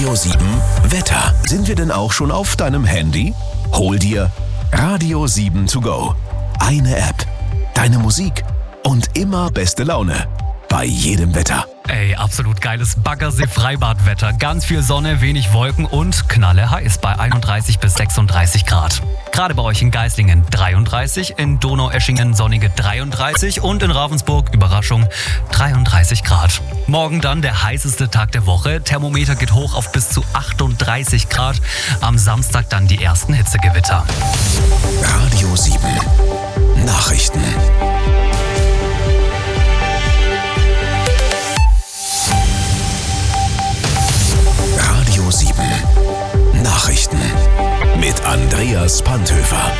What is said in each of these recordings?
Radio 7 Wetter. Sind wir denn auch schon auf deinem Handy? Hol dir Radio 7 to go. Eine App, deine Musik und immer beste Laune. Bei jedem Wetter. Ey, absolut geiles Baggersee-Freibadwetter. Ganz viel Sonne, wenig Wolken und knalleheiß bei 31 bis 36 Grad. Gerade bei euch in Geislingen 33, in Donaueschingen sonnige 33 und in Ravensburg, Überraschung, 33 Grad. Morgen dann der heißeste Tag der Woche. Thermometer geht hoch auf bis zu 38 Grad. Am Samstag dann die ersten Hitzegewitter. Radio 7 Nachrichten. Radio 7 Nachrichten mit Andreas Panthöfer.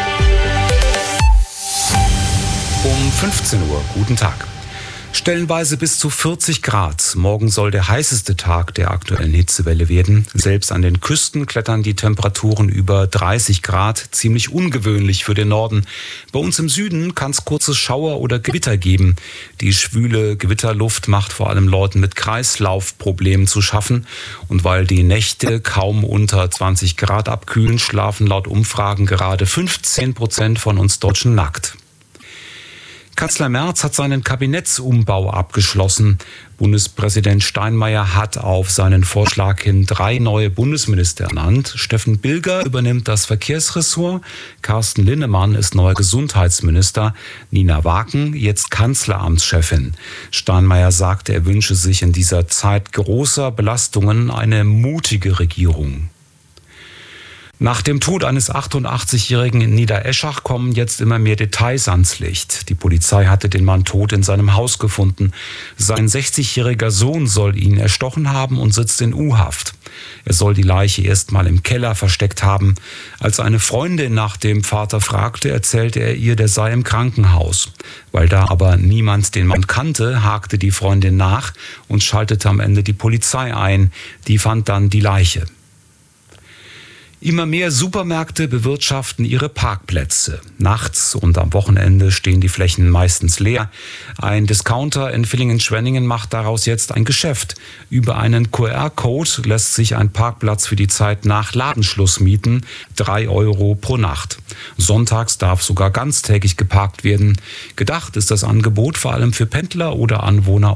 Um 15 Uhr, guten Tag. Stellenweise bis zu 40 Grad. Morgen soll der heißeste Tag der aktuellen Hitzewelle werden. Selbst an den Küsten klettern die Temperaturen über 30 Grad. Ziemlich ungewöhnlich für den Norden. Bei uns im Süden kann es kurze Schauer oder Gewitter geben. Die schwüle Gewitterluft macht vor allem Leuten mit Kreislaufproblemen zu schaffen. Und weil die Nächte kaum unter 20 Grad abkühlen, schlafen laut Umfragen gerade 15% von uns Deutschen nackt. Kanzler Merz hat seinen Kabinettsumbau abgeschlossen. Bundespräsident Steinmeier hat auf seinen Vorschlag hin 3 neue Bundesminister ernannt. Steffen Bilger übernimmt das Verkehrsressort, Carsten Linnemann ist neuer Gesundheitsminister, Nina Waken jetzt Kanzleramtschefin. Steinmeier sagte, er wünsche sich in dieser Zeit großer Belastungen eine mutige Regierung. Nach dem Tod eines 88-Jährigen in Niedereschach kommen jetzt immer mehr Details ans Licht. Die Polizei hatte den Mann tot in seinem Haus gefunden. Sein 60-jähriger Sohn soll ihn erstochen haben und sitzt in U-Haft. Er soll die Leiche erst mal im Keller versteckt haben. Als eine Freundin nach dem Vater fragte, erzählte er ihr, der sei im Krankenhaus. Weil da aber niemand den Mann kannte, hakte die Freundin nach und schaltete am Ende die Polizei ein. Die fand dann die Leiche. Immer mehr Supermärkte bewirtschaften ihre Parkplätze. Nachts und am Wochenende stehen die Flächen meistens leer. Ein Discounter in Villingen-Schwenningen macht daraus jetzt ein Geschäft. Über einen QR-Code lässt sich ein Parkplatz für die Zeit nach Ladenschluss mieten. 3 Euro pro Nacht. Sonntags darf sogar ganztägig geparkt werden. Gedacht ist das Angebot vor allem für Pendler oder Anwohner